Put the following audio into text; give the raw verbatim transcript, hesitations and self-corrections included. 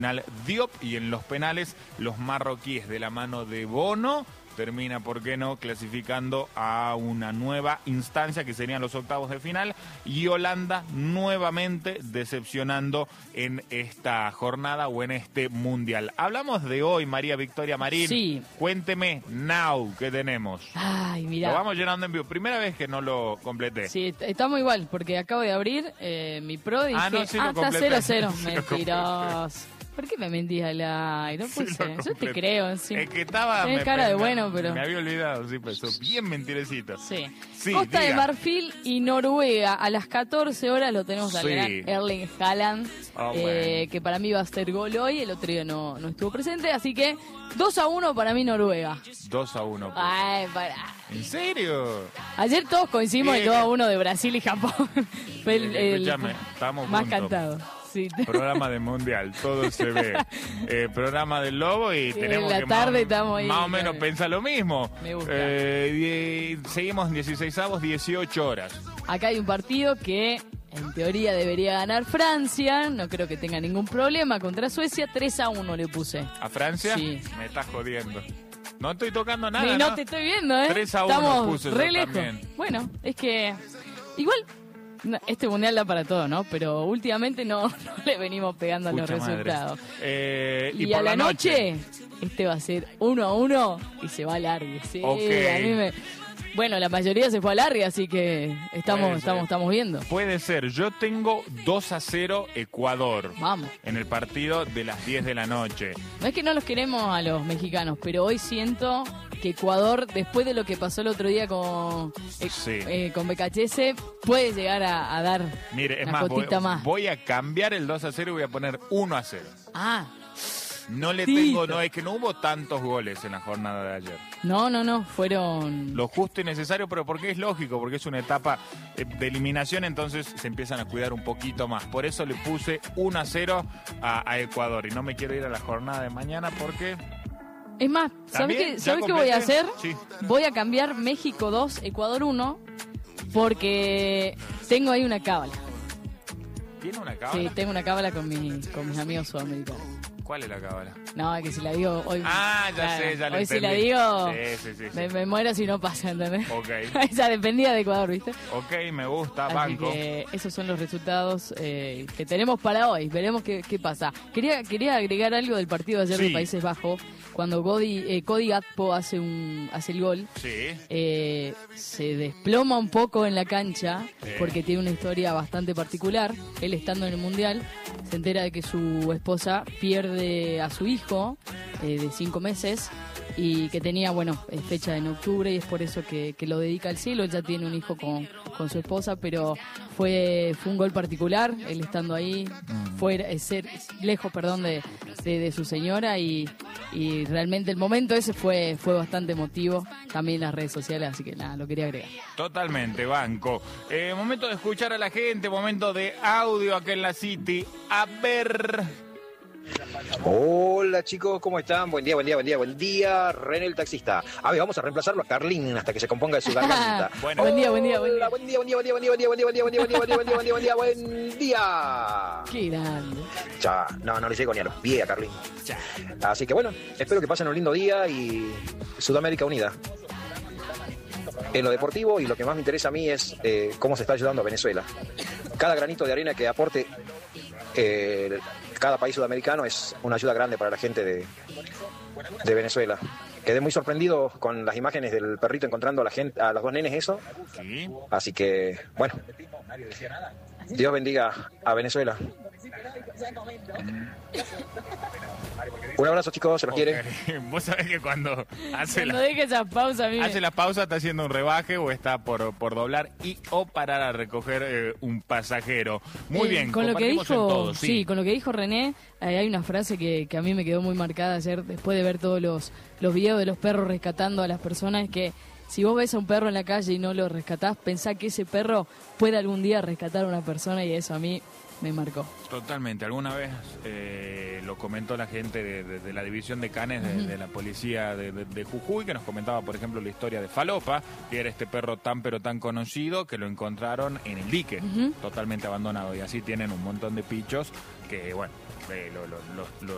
Diop, y en los penales los marroquíes de la mano de Bono termina, ¿por qué no?, clasificando a una nueva instancia que serían los octavos de final, y Holanda nuevamente decepcionando en esta jornada o en este mundial. Hablamos de hoy, María Victoria Marín. Sí. Cuénteme, now, ¿qué tenemos? Ay, mira. Lo vamos llenando en vivo. Primera vez que no lo completé. Sí, estamos igual, porque acabo de abrir eh, mi pro y dije, ah, no, sí lo ah, está completé. cero cero. Sí lo Mentiroso. ¿Por qué me mentís al aire? No Sí, puse. lo Yo te creo encima. Es que estaba... Tenés me- cara de me- bueno, pero... Me había olvidado, sí, pues sos bien mentirecito. Sí. Sí, Costa diga. de Marfil y Noruega. A las catorce horas lo tenemos al Sí. gran Erling Haaland, Oh, eh, bueno. que para mí va a ser gol hoy. El otro día no, no estuvo presente, así que dos a uno para mí Noruega. dos a uno. Pues. Ay, para. ¿En serio? Ayer todos coincidimos en Eh, dos a uno de Brasil y Japón. Fue el, Eh, el escúchame, estamos más juntos. cantado. Sí. Programa de mundial, todo se ve. Eh, programa del Lobo y En tenemos la que tarde más, estamos ahí, más o menos claro. pensar lo mismo. Me gusta. Eh, die- seguimos en dieciseisavos, dieciocho horas. Acá hay un partido que en teoría debería ganar Francia. No creo que tenga ningún problema contra Suecia. tres a uno le puse. ¿A Francia? Sí. Me estás jodiendo. No estoy tocando nada, Ni no, ¿no? te estoy viendo, ¿eh? tres a uno Estamos puse yo re lejos. también. Bueno, es que igual no, este mundial da para todo, ¿no? Pero últimamente no, no le venimos pegando a los Pucha madre. resultados. Eh, y, Y, por a la noche, este va a ser uno a uno y se va a largue. Sí, Ok. a mí me... Bueno, la mayoría se fue a largue, así que estamos, Puede estamos, ser. estamos viendo. Puede ser. Yo tengo dos a cero Ecuador. Vamos. En el partido de las diez de la noche. No es que no los queremos a los mexicanos, pero hoy siento que Ecuador, después de lo que pasó el otro día con, eh, Sí. eh, con B K H S, puede llegar a, a dar Mire, es una más voy, cotita más. voy a cambiar el dos a cero y voy a poner uno a cero. Ah, No le Tito. tengo, no, es que no hubo tantos goles en la jornada de ayer. no, no, no, fueron... Lo justo y necesario, pero porque es lógico, porque es una etapa eh, de eliminación, entonces se empiezan a cuidar un poquito más. Por eso le puse uno a cero a, a Ecuador y no me quiero ir a la jornada de mañana porque... Es más, ¿sabes ¿También? qué, ¿Ya ¿sabes qué voy a completé? hacer? Sí. Voy a cambiar México dos, Ecuador uno, porque tengo ahí una cábala. ¿Tiene una Sí, cábala? tengo una cábala con, mi, con mis amigos sudamericanos. ¿Cuál es la cábala? No, es que si la digo hoy... Ah, ya claro, sé, ya la Hoy si entendí. la digo, Sí, sí, sí. sí. me, me muero si no pasa, ¿entendés? Ok. Esa dependía de Ecuador, ¿viste? Ok, me gusta, Así banco. que esos son los resultados eh, que tenemos para hoy. Veremos qué, qué pasa. Quería quería agregar algo del partido de ayer Sí. de Países Bajos. Cuando Cody, eh, Cody Gakpo hace, un, hace el gol, Sí. eh, se desploma un poco en la cancha Sí. porque tiene una historia bastante particular. Él estando en el Mundial se entera de que su esposa pierde a su hijo eh, de cinco meses y que tenía, bueno, eh, fecha en octubre y es por eso que, que lo dedica al cielo. Él ya tiene un hijo con, con su esposa, pero fue, fue un gol particular, él estando ahí, fuera, eh, ser, lejos perdón, de, de, de su señora y, y realmente el momento ese fue, fue bastante emotivo, también en las redes sociales, así que nada, lo quería agregar. Totalmente, banco. Eh, momento de escuchar a la gente, momento de audio acá en la City. A ver. Hola chicos, ¿cómo están? Buen día, buen día, buen día, buen día. René el taxista. A ver, vamos a reemplazarlo a Carlín hasta que se componga de su garganta. Bueno. Buen día, buen día, buen día. Hola, buen día, buen día, buen día, buen día, buen día, buen día, buen día, buen día, buen día, buen día, buen día, buen día, buen día. Qué grande. Ya, no, no le llego ni a los pies a Carlín. Así que bueno, espero que pasen un lindo día y Sudamérica unida. En lo deportivo y lo que más me interesa a mí es eh, cómo se está ayudando a Venezuela. Cada granito de arena que aporte eh, cada país sudamericano es una ayuda grande para la gente de, de Venezuela. Quedé muy sorprendido con las imágenes del perrito encontrando a la gente, a los dos nenes eso. Sí. Así que, bueno, Dios bendiga a Venezuela. Un abrazo chicos, se los quiere. Ok. Vos sabés que cuando hace Cuando la, deje esa pausa, a mí me- hace la pausa está haciendo un rebaje o está por, por doblar y o parar a recoger eh, un pasajero. Muy Eh, bien, con lo que compartimos dijo, en todo, sí. sí. con lo que dijo René, eh, hay una frase que, que a mí me quedó muy marcada ayer después de ver todos los, los videos de los perros rescatando a las personas, que si vos ves a un perro en la calle y no lo rescatás, pensá que ese perro puede algún día rescatar a una persona y eso a mí me marcó. Totalmente. Alguna vez eh, lo comentó la gente de, de- de la división de canes de, de la policía de, de- de Jujuy, que nos comentaba, por ejemplo, la historia de Falopa, que era este perro tan pero tan conocido que lo encontraron en el dique, totalmente abandonado. Y así tienen un montón de pichos que, bueno, eh, lo, lo- lo- lo-